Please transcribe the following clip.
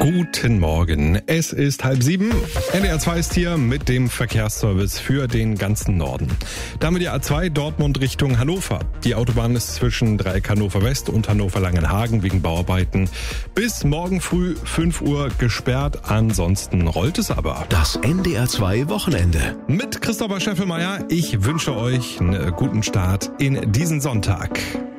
Guten Morgen, es ist 6:30. NDR 2 ist hier mit dem Verkehrsservice für den ganzen Norden. Damit die A2 Dortmund Richtung Hannover. Die Autobahn ist zwischen Dreieck Hannover West und Hannover Langenhagen wegen Bauarbeiten bis morgen früh 5 Uhr gesperrt. Ansonsten rollt es aber. Das NDR 2 Wochenende. Mit Christopher Scheffelmeier. Ich wünsche euch einen guten Start in diesen Sonntag.